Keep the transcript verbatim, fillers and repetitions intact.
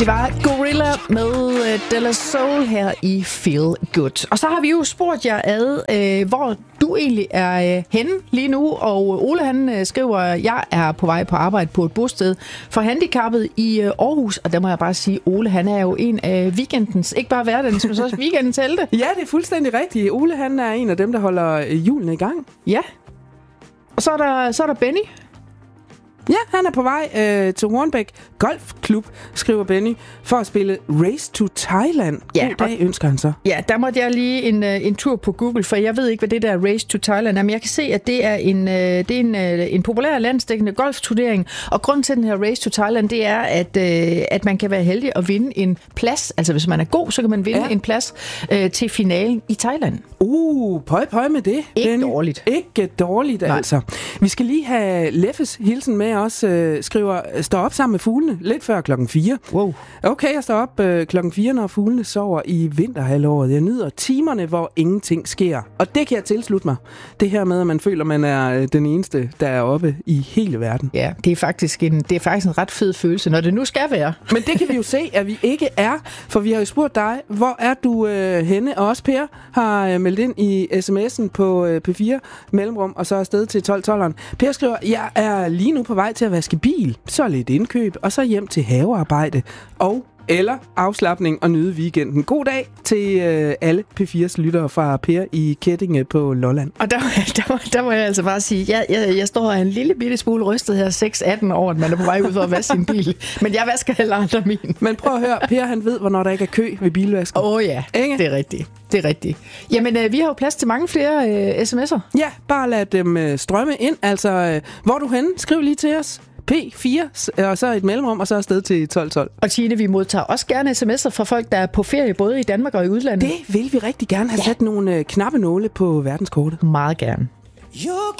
Det var Gorilla med De La Soul her i Feel Good. Og så har vi jo spurgt jer ad, øh, hvor du egentlig er øh, henne lige nu. Og Ole han øh, skriver, jeg er på vej på arbejde på et bosted for handicappede i øh, Aarhus. Og der må jeg bare sige, Ole han er jo en af weekendens, ikke bare hverdagens, men også weekendens helte. Ja, det er fuldstændig rigtigt. Ole han er en af dem, der holder hjulene i gang. Ja. Og så er der, så er der Benny. Ja, han er på vej øh, til Hornbæk Golfklub, skriver Benny, for at spille Race to Thailand. Ja, God dag, ønsker han så. Ja, der måtte jeg lige en, en tur på Google, for jeg ved ikke, hvad det der Race to Thailand er, men jeg kan se, at det er en, det er en, en populær landsdækkende golfturnering, og grunden til den her Race to Thailand, det er, at, at man kan være heldig at vinde en plads, altså hvis man er god, så kan man vinde ja. en plads øh, til finalen i Thailand. Uh, pøj pøj med det. Ikke Benny. dårligt. Ikke dårligt, Nej. altså. Vi skal lige have Leffes hilsen med os, øh, skriver, står op sammen med fuglene lidt før klokken fire. Wow. Okay, jeg står op øh, klokken fire, når fuglene sover i vinterhalvåret. Jeg nyder timerne, hvor ingenting sker. Og det kan jeg tilslutte mig. Det her med, at man føler, man er den eneste, der er oppe i hele verden. Ja, det er faktisk en, det er faktisk en ret fed følelse, når det nu skal være. Men det kan vi jo se, at vi ikke er, for vi har jo spurgt dig, hvor er du øh, henne? Og også Per har øh, meldt ind i sms'en på øh, P fire mellemrum, og så afsted til tolv tolveren. Per skriver, jeg er lige nu på vej til at vaske bil, så lidt indkøb, og så hjem til havearbejde og eller afslapning og nyde weekenden. God dag til øh, alle P fires lyttere fra Per i Kettinge på Lolland. Og der, der, der, der må jeg altså bare sige, jeg, jeg, jeg står en lille bitte smule rystet her, seks atten år, at man er på vej ud for at vaske sin bil. Men jeg vasker heller andre min. Men prøv at høre, Per han ved, hvornår der ikke er kø ved bilvasken. Åh oh, ja, ikke? Det er rigtigt. Det er rigtigt. Jamen, øh, vi har jo plads til mange flere øh, sms'er. Ja, bare lad dem øh, strømme ind. Altså, øh, hvor er du henne? Skriv lige til os. P fire, og så et mellemrum, og så afsted til tolv tolv. Og Tine, vi modtager også gerne sms'er fra folk, der er på ferie, både i Danmark og i udlandet. Det vil vi rigtig gerne have ja. sat nogle øh, knappenåle på verdenskortet. Meget gerne.